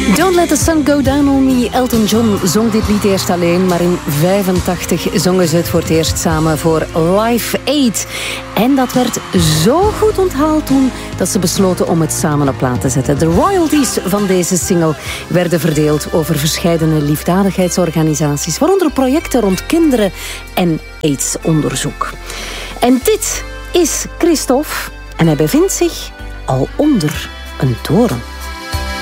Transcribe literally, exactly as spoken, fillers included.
Don't Let the Sun Go Down on Me. Elton John zong dit lied eerst alleen, maar in vijfentachtig zongen ze het voor het eerst samen voor Live Aid. En dat werd zo goed onthaald toen dat ze besloten om het samen op plaat te zetten. De royalties van deze single werden verdeeld over verscheidene liefdadigheidsorganisaties, waaronder projecten rond kinderen en aidsonderzoek. En dit is Christophe en hij bevindt zich al onder een toren.